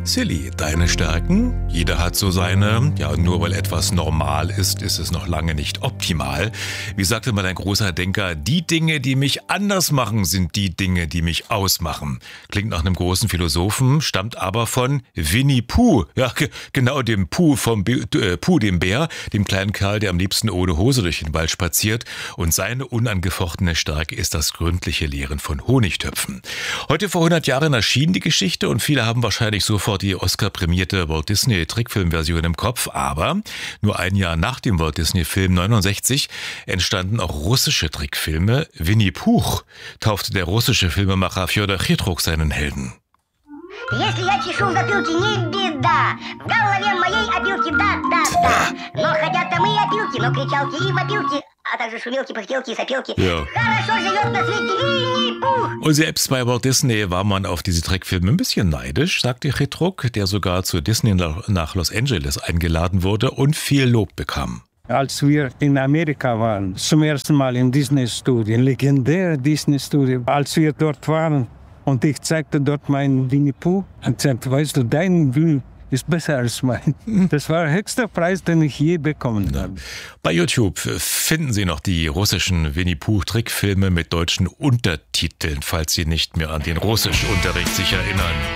Silly, deine Stärken? Jeder hat so seine. Ja, nur weil etwas normal ist, ist es noch lange nicht optimal. Wie sagte mal ein großer Denker, die Dinge, die mich anders machen, sind die Dinge, die mich ausmachen. Klingt nach einem großen Philosophen, stammt aber von Winnie Pooh. Ja, genau dem Pooh vom Pooh, dem Bär, dem kleinen Kerl, der am liebsten ohne Hose durch den Wald spaziert. Und seine unangefochtene Stärke ist das gründliche Leeren von Honigtöpfen. Heute vor 100 Jahren erschien die Geschichte und viele haben wahrscheinlich sofort die Oscar-prämierte Walt Disney-Trickfilmversion im Kopf, aber nur ein Jahr nach dem Walt Disney-Film 69 entstanden auch russische Trickfilme. Winnie Pooh taufte der russische Filmemacher Fjodor Chytruk seinen Helden. Если я чешу в затылке, не беда. В голове моей опилки, да. Но хотят там и опилки, но кричалки и вопилки, а также шумелки, пыхтелки и сопелки. Ja. Хорошо живет на свете Винни-Пух. Und selbst bei Walt Disney war man auf diese Trickfilme ein bisschen neidisch, sagte Chytruk, der sogar zu Disney nach Los Angeles eingeladen wurde und viel Lob bekam. Als wir in Amerika waren, zum ersten Mal im Disney-Studio, legendäre Disney-Studio, als wir dort waren und ich zeigte dort meinen Winnie Pooh und sagte, weißt du, dein Winnie ist besser als mein. Das war der höchste Preis, den ich je bekommen habe. Bei YouTube finden Sie noch die russischen Winnie Pooh Trickfilme mit deutschen Untertiteln, falls Sie nicht mehr an den Russischunterricht sich erinnern.